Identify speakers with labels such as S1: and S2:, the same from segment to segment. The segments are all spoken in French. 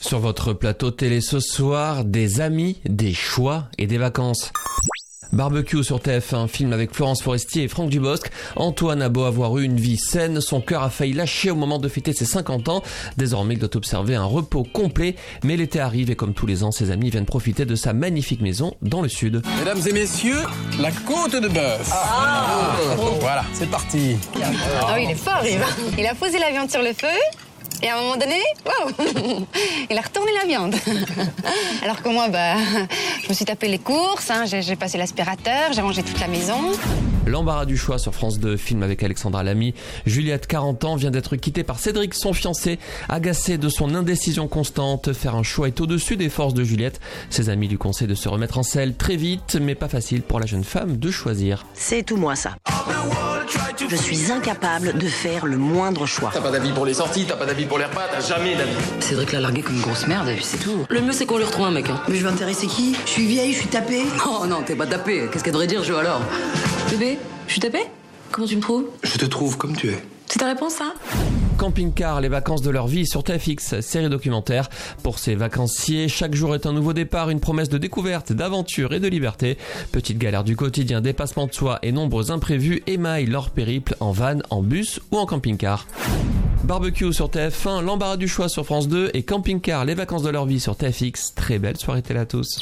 S1: Sur votre plateau télé ce soir, des amis, des choix et des vacances. Barbecue sur TF1, film avec Florence Foresti et Franck Dubosc. Antoine a beau avoir eu une vie saine, son cœur a failli lâcher au moment de fêter ses 50 ans. Désormais, il doit observer un repos complet. Mais l'été arrive et comme tous les ans, ses amis viennent profiter de sa magnifique maison dans le sud.
S2: Mesdames et messieurs, la côte de bœuf. Voilà, c'est parti.
S3: Ah oui, il est fort, Yves. Il a posé la viande sur le feu. Et à un moment donné, waouh, il a retourné la viande. Alors que moi, je me suis tapé les courses, j'ai passé l'aspirateur, j'ai rangé toute la maison.
S1: L'embarras du choix sur France 2, film avec Alexandra Lamy. Juliette, 40 ans, vient d'être quittée par Cédric, son fiancé. Agacé de son indécision constante, faire un choix est au-dessus des forces de Juliette. Ses amis lui conseillent de se remettre en selle très vite, mais pas facile pour la jeune femme de choisir.
S4: C'est tout moi ça. Je suis incapable de faire le moindre choix.
S5: T'as pas d'avis pour les sorties, t'as pas d'avis pour les repas, t'as jamais d'avis.
S6: Cédric l'a largué comme une grosse merde et puis c'est tout. Le mieux c'est qu'on lui retrouve un mec.
S4: Mais je vais intéresser qui? Je suis vieille, je suis tapée.
S6: Oh non, t'es pas tapée. Qu'est-ce qu'elle devrait dire, Jo, alors? Bébé, je suis tapée? Comment tu me trouves?
S2: Je te trouve comme tu es.
S6: C'est ta réponse, ça?
S1: Camping-car, les vacances de leur vie sur TFX, série documentaire. Pour ces vacanciers, chaque jour est un nouveau départ, une promesse de découverte, d'aventure et de liberté. Petites galères du quotidien, dépassement de soi et nombreux imprévus émaillent leur périple en van, en bus ou en camping-car. Barbecue sur TF1, l'embarras du choix sur France 2 et camping-car, les vacances de leur vie sur TFX. Très belle soirée télé à tous.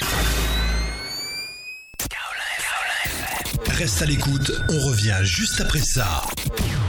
S7: Reste à l'écoute, on revient juste après ça.